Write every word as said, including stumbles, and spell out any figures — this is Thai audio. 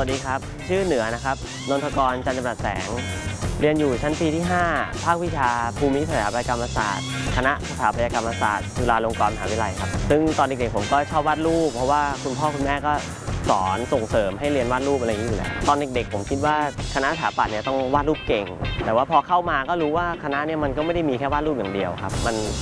วัสดีครับชื่อเหนือนะครับนนทกรจันทร์ประแสงเรียนอยู่ชั้นปีที่ห้าภาควิชาภูมิสถาปัตยกรรมศาสตร์คณะสถาปัตยกรรมศาสตร์จุฬาลงกรณ์มหาวิทยาลัยครับซึ่งตอนเด็กๆผมก็ชอบวาดรูปเพราะว่าคุณพ่อคุณแม่ก็สอนส่งเสริมให้เรียนวาดรูปอะไรอย่างนี้อยู่แล้วตอนเด็กๆผมคิดว่าคณะสถาปัตย์เนี่ยต้องวาดรูปเก่งแต่ว่าพอเข้ามาก็รู้ว่าคณะเนี่ยมันก็ไม่ได้มีแค่วาดรูปอย่างเดียวครับมัน